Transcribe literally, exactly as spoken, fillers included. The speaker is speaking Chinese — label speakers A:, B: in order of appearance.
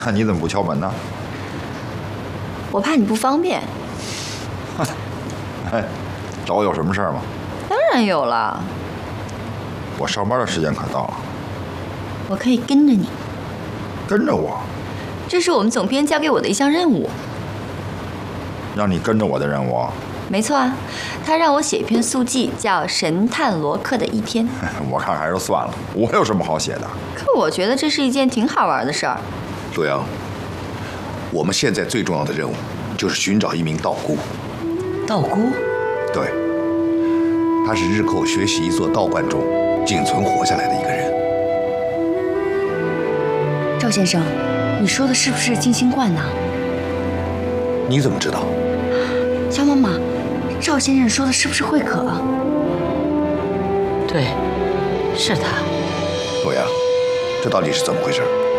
A: 那你怎么不敲门呢？
B: 我怕你不方便。
A: 哎，找我有什么事儿吗？
B: 当然有了。
A: 我上班的时间可到了。
B: 我可以跟着你。
A: 跟着我？
B: 这是我们总编交给我的一项任务。
A: 让你跟着我的任务？
B: 没错啊，他让我写一篇速记，叫《神探罗克的一天》。
A: 我看还是算了，我有什么好写的？
B: 可我觉得这是一件挺好玩的事儿。
C: 洛阳，我们现在最重要的任务就是寻找一名道姑。
D: 道姑？
C: 对，他是日寇学习一座道观中仅存活下来的一个人。
B: 赵先生，你说的是不是静心观呢？
C: 你怎么知道？
B: 小妈妈，赵先生说的是不是慧可？
D: 对，是他。
C: 洛阳，这到底是怎么回事？